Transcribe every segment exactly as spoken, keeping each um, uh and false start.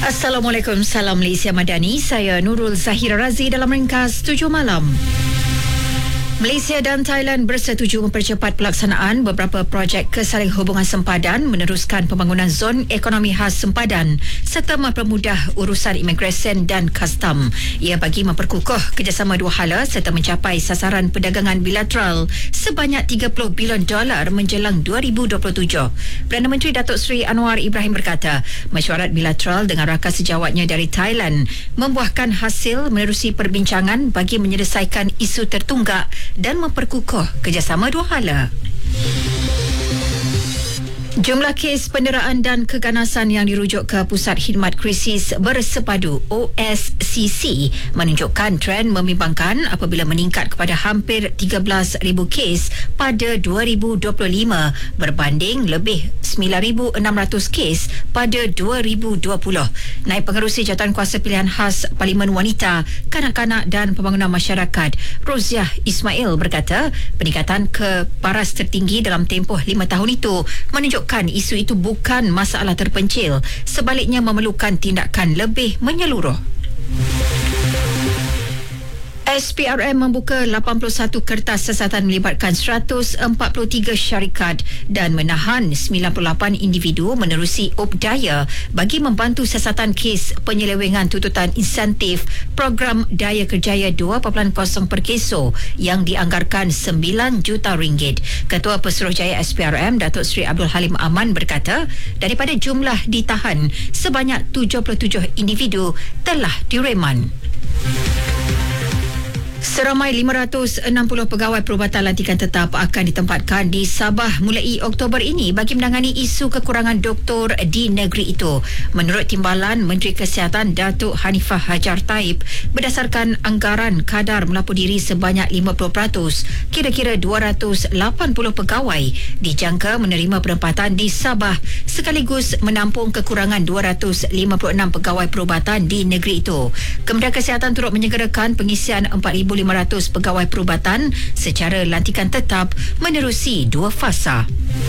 Assalamualaikum, salam Malaysia Madani. Saya Nurul Zahira Razi dalam ringkas tujuh malam. Malaysia dan Thailand bersetuju mempercepat pelaksanaan beberapa projek kesaling hubungan sempadan, meneruskan pembangunan zon ekonomi khas sempadan serta mempermudah urusan imigresen dan kastam. Ia bagi memperkukuh kerjasama dua hala serta mencapai sasaran perdagangan bilateral sebanyak tiga puluh bilion dolar menjelang dua ribu dua puluh tujuh. Perdana Menteri Datuk Seri Anwar Ibrahim berkata, mesyuarat bilateral dengan rakan sejawatnya dari Thailand membuahkan hasil menerusi perbincangan bagi menyelesaikan isu tertunggak dan memperkukuh kerjasama dua hala. Jumlah kes penderaan dan keganasan yang dirujuk ke Pusat Khidmat Krisis Bersepadu O S C C menunjukkan tren membimbangkan apabila meningkat kepada hampir tiga belas ribu kes pada dua ribu dua puluh lima berbanding lebih sembilan ribu enam ratus kes pada dua ribu dua puluh. Naib Pengerusi Jawatankuasa Pilihan Khas Parlimen Wanita, Kanak-Kanak dan Pembangunan Masyarakat Roziah Ismail berkata, peningkatan ke paras tertinggi dalam tempoh lima tahun itu menunjukkan isu itu bukan masalah terpencil, sebaliknya memerlukan tindakan lebih menyeluruh. S P R M membuka lapan puluh satu kertas siasatan melibatkan seratus empat puluh tiga syarikat dan menahan sembilan puluh lapan individu menerusi updaya bagi membantu siasatan kes penyelewengan tuntutan insentif program Daya Kerjaya dua titik kosong per keso yang dianggarkan sembilan juta ringgit. Ketua Pesuruhjaya S P R M Datuk Seri Abdul Halim Aman berkata, daripada jumlah ditahan, sebanyak tujuh puluh tujuh individu telah direman. Seramai lima ratus enam puluh pegawai perubatan lantikan tetap akan ditempatkan di Sabah mulai Oktober ini bagi menangani isu kekurangan doktor di negeri itu. Menurut Timbalan Menteri Kesihatan Datuk Hanifah Hajar Taib, berdasarkan anggaran kadar melapor diri sebanyak lima puluh peratus, kira-kira dua ratus lapan puluh pegawai dijangka menerima penempatan di Sabah sekaligus menampung kekurangan dua ratus lima puluh enam pegawai perubatan di negeri itu. Kementerian Kesihatan turut menyegerakan pengisian empat ribu lima ratus pegawai perubatan secara lantikan tetap menerusi dua fasa.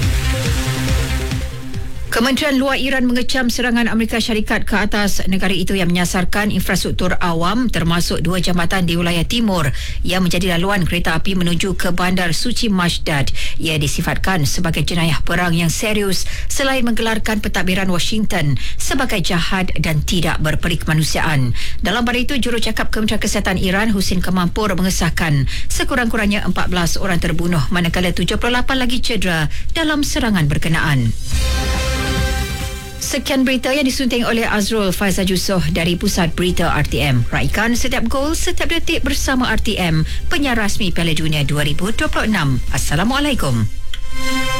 Kementerian Luar Iran mengecam serangan Amerika Syarikat ke atas negara itu yang menyasarkan infrastruktur awam termasuk dua jambatan di wilayah timur yang menjadi laluan kereta api menuju ke Bandar Suci Masdad. Ia disifatkan sebagai jenayah perang yang serius selain menggelarkan pentadbiran Washington sebagai jahat dan tidak berperik kemanusiaan. Dalam pada itu, jurucakap Kementerian Kesihatan Iran Husin Kemampur mengesahkan sekurang-kurangnya empat belas orang terbunuh manakala tujuh puluh lapan lagi cedera dalam serangan berkenaan. Sekian berita yang disunting oleh Azrul Faizal Yusof dari Pusat Berita R T M. Raikan setiap gol, setiap detik bersama R T M, penyiar rasmi Piala Dunia dua ribu dua puluh enam. Assalamualaikum.